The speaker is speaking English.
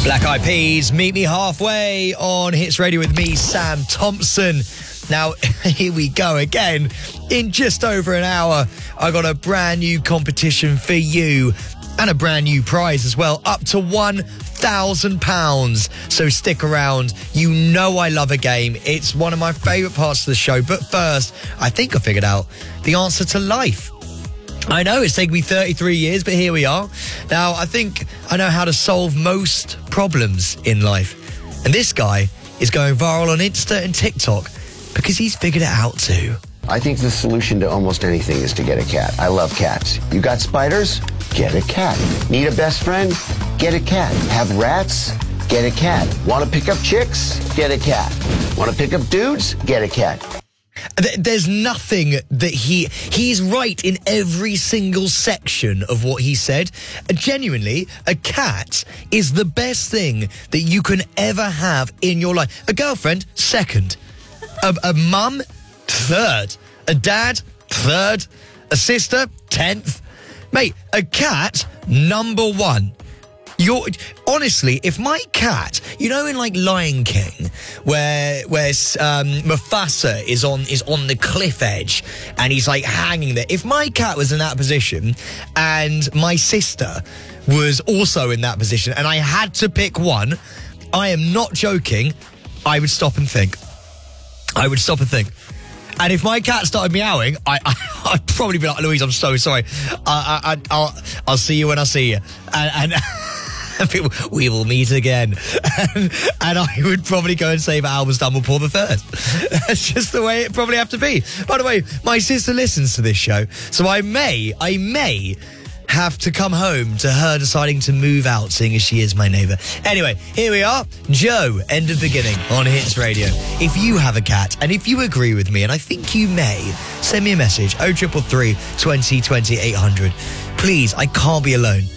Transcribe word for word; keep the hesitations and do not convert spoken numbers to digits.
Black Eyed Peas, Meet Me Halfway on Hits Radio with me, Sam Thompson. Now, here we go again. In just over an hour, I got a brand new competition for you and a brand new prize as well, up to one thousand pounds. So stick around. You know I love a game. It's one of my favourite parts of the show. But first, I think I figured out the answer to life. I know it's taken me thirty-three years, but here we are. Now, I think I know how to solve most problems in life. And this guy is going viral on Insta and TikTok because he's figured it out too. I think the solution to almost anything is to get a cat. I love cats. You got spiders? Get a cat. Need a best friend? Get a cat. Have rats? Get a cat. Want to pick up chicks? Get a cat. Want to pick up dudes? Get a cat. There's nothing that he... He's right in every single section of what he said. Genuinely, a cat is the best thing that you can ever have in your life. A girlfriend, second. A, a mum, third. A dad, third. A sister, tenth. Mate, a cat, number one. You're, honestly, if my cat, you know, in like Lion King, where where um, Mufasa is on is on the cliff edge and he's like hanging there. If my cat was in that position and my sister was also in that position and I had to pick one, I am not joking, I would stop and think. I would stop and think. And if my cat started meowing, I, I, I'd probably be like, Louise, I'm so sorry. I, I, I'll, I'll see you when I see you. And... and we will meet again. And, and I would probably go and save Albus Dumbledore the third. That's just the way it probably have to be. By the way, my sister listens to this show, so I may, I may have to come home to her deciding to move out, seeing as she is my neighbour. Anyway, here we are. Joe, End of Beginning on Hits Radio. If you have a cat, and if you agree with me, and I think you may, send me a message, oh triple three, twenty, twenty, eight hundred. Please, I can't be alone.